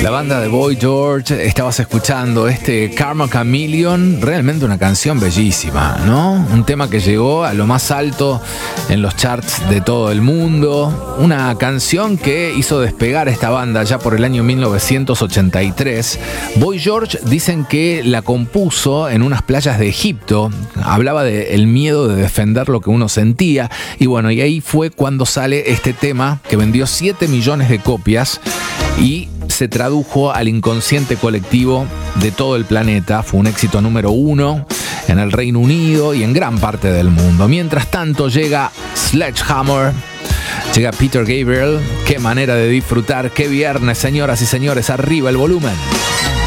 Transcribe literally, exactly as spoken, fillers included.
La banda de Boy George, estabas escuchando este Karma Chameleon, realmente una canción bellísima, ¿no? Un tema que llegó a lo más alto en los charts de todo el mundo, una canción que hizo despegar a esta banda ya por el año mil novecientos ochenta y tres. Boy George dicen que la compuso en unas playas de Egipto, hablaba del miedo de defender lo que uno sentía, y bueno, y ahí fue cuando sale este tema que vendió siete millones de copias y se tradujo al inconsciente colectivo de todo el planeta. Fue un éxito número uno en el Reino Unido y en gran parte del mundo. Mientras tanto llega Sledgehammer, llega Peter Gabriel. Qué manera de disfrutar, qué viernes, señoras y señores, arriba el volumen.